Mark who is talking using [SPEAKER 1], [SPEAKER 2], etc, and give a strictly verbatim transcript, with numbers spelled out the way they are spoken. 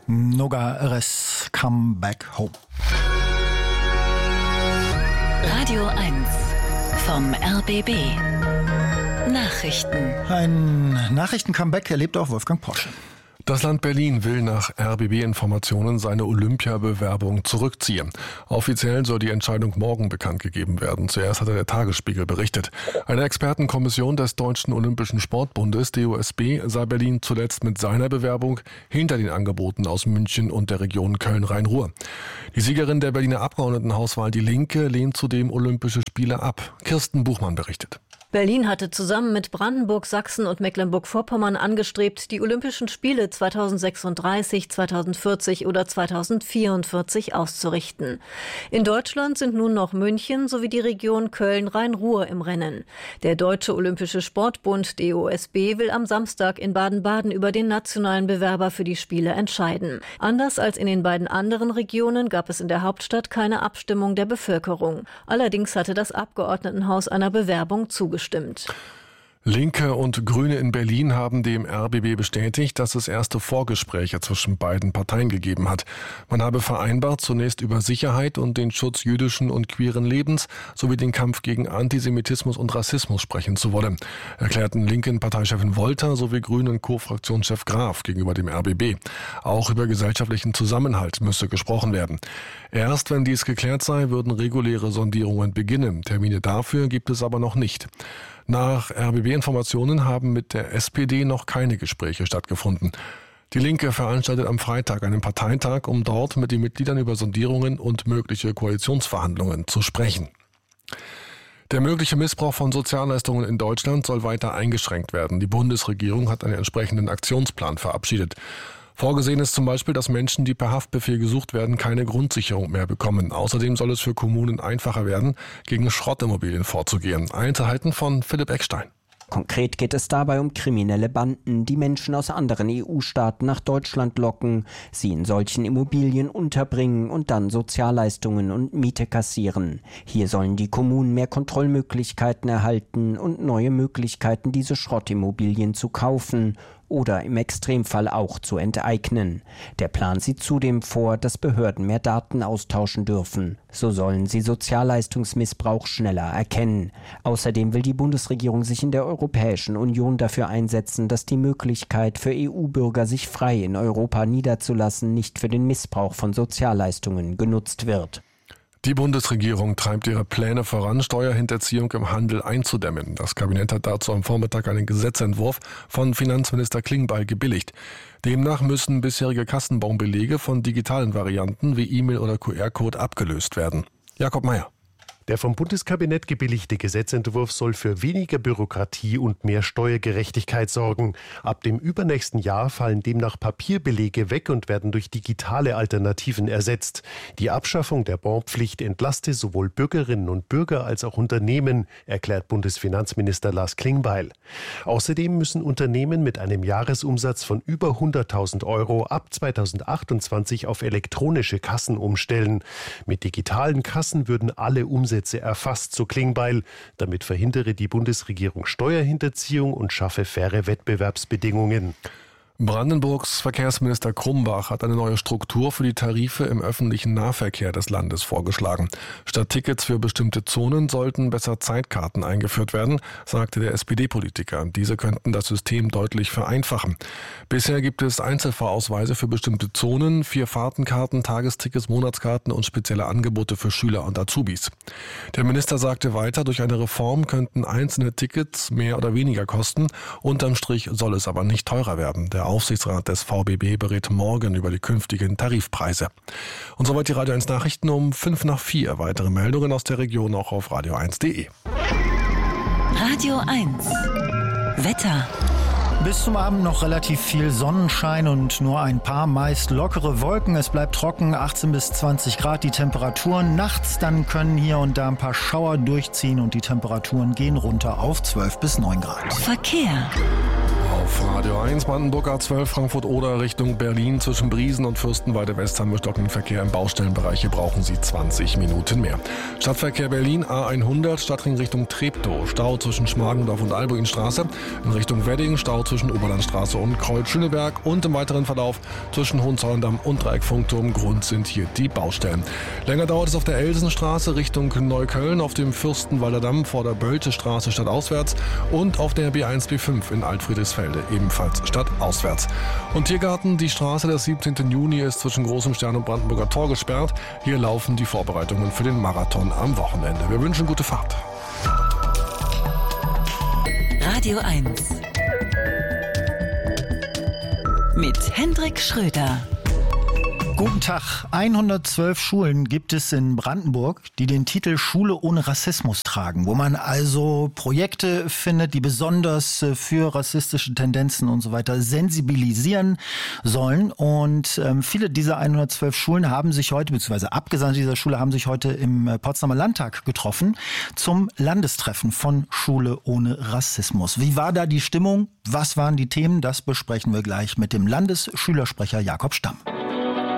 [SPEAKER 1] Nogares Come Back Home.
[SPEAKER 2] Radio eins vom R B B. Nachrichten.
[SPEAKER 1] Ein Nachrichten-Comeback erlebt auch Wolfgang Porsche.
[SPEAKER 3] Das Land Berlin will nach R B B-Informationen seine Olympiabewerbung zurückziehen. Offiziell soll die Entscheidung morgen bekannt gegeben werden. Zuerst hatte der Tagesspiegel berichtet. Eine Expertenkommission des Deutschen Olympischen Sportbundes, D O S B, sah Berlin zuletzt mit seiner Bewerbung hinter den Angeboten aus München und der Region Köln-Rhein-Ruhr. Die Siegerin der Berliner Abgeordnetenhauswahl, die Linke, lehnt zudem Olympische Spiele ab. Kirsten Buchmann berichtet.
[SPEAKER 4] Berlin hatte zusammen mit Brandenburg, Sachsen und Mecklenburg-Vorpommern angestrebt, die Olympischen Spiele zweitausendsechsunddreißig, zweitausendvierzig oder zweitausendvierundvierzig auszurichten. In Deutschland sind nun noch München sowie die Region Köln-Rhein-Ruhr im Rennen. Der Deutsche Olympische Sportbund, D O S B, will am Samstag in Baden-Baden über den nationalen Bewerber für die Spiele entscheiden. Anders als in den beiden anderen Regionen gab es in der Hauptstadt keine Abstimmung der Bevölkerung. Allerdings hatte das Abgeordnetenhaus einer Bewerbung zugestimmt. Stimmt.
[SPEAKER 3] Linke und Grüne in Berlin haben dem R B B bestätigt, dass es erste Vorgespräche zwischen beiden Parteien gegeben hat. Man habe vereinbart, zunächst über Sicherheit und den Schutz jüdischen und queeren Lebens sowie den Kampf gegen Antisemitismus und Rassismus sprechen zu wollen, erklärten linken Parteichefin Wolter sowie Grünen Co-Fraktionschef Graf gegenüber dem R B B. Auch über gesellschaftlichen Zusammenhalt müsse gesprochen werden. Erst wenn dies geklärt sei, würden reguläre Sondierungen beginnen. Termine dafür gibt es aber noch nicht. Nach R B B-Informationen haben mit der S P D noch keine Gespräche stattgefunden. Die Linke veranstaltet am Freitag einen Parteitag, um dort mit den Mitgliedern über Sondierungen und mögliche Koalitionsverhandlungen zu sprechen. Der mögliche Missbrauch von Sozialleistungen in Deutschland soll weiter eingeschränkt werden. Die Bundesregierung hat einen entsprechenden Aktionsplan verabschiedet. Vorgesehen ist zum Beispiel, dass Menschen, die per Haftbefehl gesucht werden, keine Grundsicherung mehr bekommen. Außerdem soll es für Kommunen einfacher werden, gegen Schrottimmobilien vorzugehen. Einzelheiten von Philipp Eckstein.
[SPEAKER 5] Konkret geht es dabei um kriminelle Banden, die Menschen aus anderen E U-Staaten nach Deutschland locken, sie in solchen Immobilien unterbringen und dann Sozialleistungen und Miete kassieren. Hier sollen die Kommunen mehr Kontrollmöglichkeiten erhalten und neue Möglichkeiten, diese Schrottimmobilien zu kaufen oder im Extremfall auch zu enteignen. Der Plan sieht zudem vor, dass Behörden mehr Daten austauschen dürfen. So sollen sie Sozialleistungsmissbrauch schneller erkennen. Außerdem will die Bundesregierung sich in der Europäischen Union dafür einsetzen, dass die Möglichkeit für E U-Bürger, sich frei in Europa niederzulassen, nicht für den Missbrauch von Sozialleistungen genutzt wird.
[SPEAKER 3] Die Bundesregierung treibt ihre Pläne voran, Steuerhinterziehung im Handel einzudämmen. Das Kabinett hat dazu am Vormittag einen Gesetzentwurf von Finanzminister Klingbeil gebilligt. Demnach müssen bisherige Kassenbonbelege von digitalen Varianten wie E-Mail oder Q R-Code abgelöst werden. Jakob Mayer.
[SPEAKER 6] Der vom Bundeskabinett gebilligte Gesetzentwurf soll für weniger Bürokratie und mehr Steuergerechtigkeit sorgen. Ab dem übernächsten Jahr fallen demnach Papierbelege weg und werden durch digitale Alternativen ersetzt. Die Abschaffung der Bonpflicht entlaste sowohl Bürgerinnen und Bürger als auch Unternehmen, erklärt Bundesfinanzminister Lars Klingbeil. Außerdem müssen Unternehmen mit einem Jahresumsatz von über hunderttausend Euro ab zweitausendachtundzwanzig auf elektronische Kassen umstellen. Mit digitalen Kassen würden alle Umsätze erfasst, so Klingbeil. Damit verhindere die Bundesregierung Steuerhinterziehung und schaffe faire Wettbewerbsbedingungen.
[SPEAKER 3] Brandenburgs Verkehrsminister Krumbach hat eine neue Struktur für die Tarife im öffentlichen Nahverkehr des Landes vorgeschlagen. Statt Tickets für bestimmte Zonen sollten besser Zeitkarten eingeführt werden, sagte der S P D-Politiker. Diese könnten das System deutlich vereinfachen. Bisher gibt es Einzelfahrausweise für bestimmte Zonen, vier Fahrtenkarten, Tagestickets, Monatskarten und spezielle Angebote für Schüler und Azubis. Der Minister sagte weiter, durch eine Reform könnten einzelne Tickets mehr oder weniger kosten. Unterm Strich soll es aber nicht teurer werden. Der Aufsichtsrat des V B B berät morgen über die künftigen Tarifpreise. Und soweit die Radio eins Nachrichten um fünf nach vier. Weitere Meldungen aus der Region auch auf radio eins punkt de.
[SPEAKER 2] Radio eins. Wetter.
[SPEAKER 1] Bis zum Abend noch relativ viel Sonnenschein und nur ein paar meist lockere Wolken. Es bleibt trocken, achtzehn bis zwanzig Grad die Temperaturen. Nachts dann können hier und da ein paar Schauer durchziehen und die Temperaturen gehen runter auf zwölf bis neun Grad.
[SPEAKER 2] Verkehr.
[SPEAKER 3] auf Radio eins. Brandenburg A zwölf Frankfurt-Oder Richtung Berlin zwischen Briesen und Fürstenwalde West haben wir stockenden Verkehr im Baustellenbereich. Hier brauchen Sie zwanzig Minuten mehr. Stadtverkehr Berlin A hundert, Stadtring Richtung Treptow. Stau zwischen Schmargendorf und Albuinstraße. In Richtung Wedding Stau zwischen Oberlandstraße und Kreuz-Schöneberg. Und im weiteren Verlauf zwischen Hohenzollern-Damm und Dreieck-Funkturm. Grund sind hier die Baustellen. Länger dauert es auf der Elsenstraße Richtung Neukölln, auf dem Fürstenwalder Damm vor der Böltestraße stadtauswärts und auf der B eins B fünf in Altfriedrichsfelde, ebenfalls stadtauswärts. Und Tiergarten, die Straße des siebzehnten Juni ist zwischen Großem Stern und Brandenburger Tor gesperrt. Hier laufen die Vorbereitungen für den Marathon am Wochenende. Wir wünschen gute Fahrt.
[SPEAKER 2] Radio eins mit Hendrik Schröder.
[SPEAKER 1] Guten Tag. hundertzwölf Schulen gibt es in Brandenburg, die den Titel Schule ohne Rassismus tragen, wo man also Projekte findet, die besonders für rassistische Tendenzen und so weiter sensibilisieren sollen. Und ähm, viele dieser hundertzwölf Schulen haben sich heute, beziehungsweise Abgesandte dieser Schule haben sich heute im Potsdamer Landtag getroffen zum Landestreffen von Schule ohne Rassismus. Wie war da die Stimmung? Was waren die Themen? Das besprechen wir gleich mit dem Landesschülersprecher Jakob Stamm.